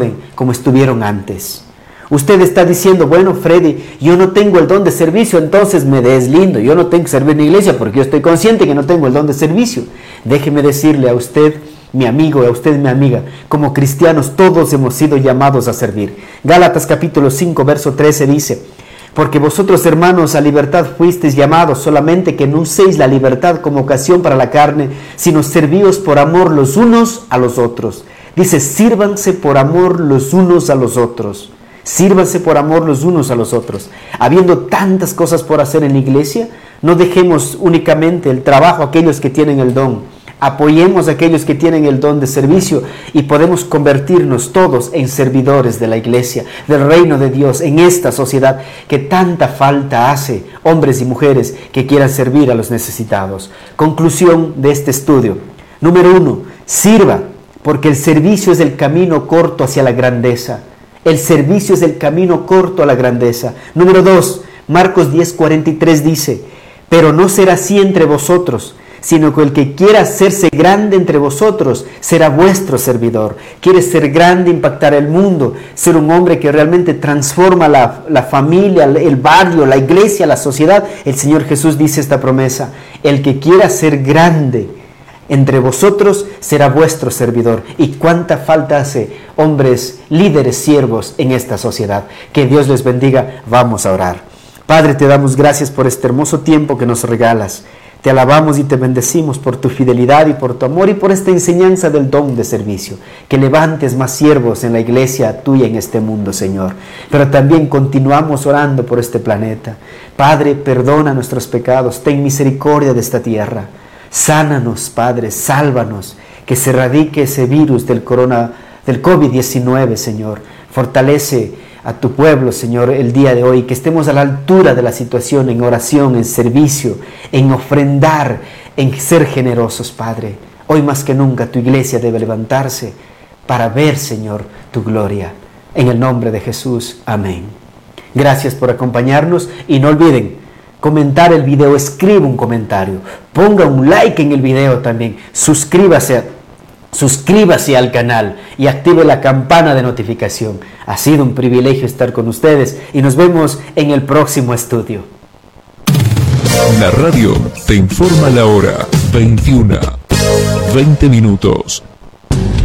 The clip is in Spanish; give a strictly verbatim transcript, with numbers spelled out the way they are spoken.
como estuvieron antes. Usted está diciendo, bueno, Freddy, yo no tengo el don de servicio, entonces me deslindo. Yo no tengo que servir en la iglesia porque yo estoy consciente que no tengo el don de servicio. Déjeme decirle a usted, mi amigo, a usted, mi amiga, como cristianos todos hemos sido llamados a servir. Gálatas capítulo cinco, verso trece dice, porque vosotros, hermanos, a libertad fuisteis llamados, solamente que no uséis la libertad como ocasión para la carne, sino servíos por amor los unos a los otros. Dice, sírvanse por amor los unos a los otros. Sírvanse por amor los unos a los otros. Habiendo tantas cosas por hacer en la iglesia, no dejemos únicamente el trabajo a aquellos que tienen el don. Apoyemos a aquellos que tienen el don de servicio y podemos convertirnos todos en servidores de la iglesia, del reino de Dios, en esta sociedad que tanta falta hace, hombres y mujeres que quieran servir a los necesitados. Conclusión de este estudio. Número uno, sirva, porque el servicio es el camino corto hacia la grandeza. El servicio es el camino corto a la grandeza. Número dos, Marcos diez, cuarenta y tres dice, pero no será así entre vosotros, sino que el que quiera hacerse grande entre vosotros será vuestro servidor. Quiere ser grande, impactar el mundo, ser un hombre que realmente transforma la, la familia, el barrio, la iglesia, la sociedad. El Señor Jesús dice esta promesa, el que quiera ser grande entre vosotros será vuestro servidor. Y cuánta falta hace hombres, líderes, siervos en esta sociedad. Que Dios les bendiga. Vamos a orar. Padre, te damos gracias por este hermoso tiempo que nos regalas. Te alabamos y te bendecimos por tu fidelidad y por tu amor y por esta enseñanza del don de servicio. Que levantes más siervos en la iglesia tuya en este mundo, Señor. Pero también continuamos orando por este planeta. Padre, perdona nuestros pecados. Ten misericordia de esta tierra. Sánanos, Padre, sálvanos, que se erradique ese virus del corona, del covid diecinueve, Señor. Fortalece a tu pueblo, Señor, el día de hoy, que estemos a la altura de la situación, en oración, en servicio, en ofrendar, en ser generosos, Padre. Hoy más que nunca tu iglesia debe levantarse para ver, Señor, tu gloria. En el nombre de Jesús, amén. Gracias por acompañarnos y no olviden comentar el video, escriba un comentario, ponga un like en el video también, suscríbase, suscríbase al canal y active la campana de notificación. Ha sido un privilegio estar con ustedes y nos vemos en el próximo estudio. La radio te informa la hora, veintiuna, veinte minutos.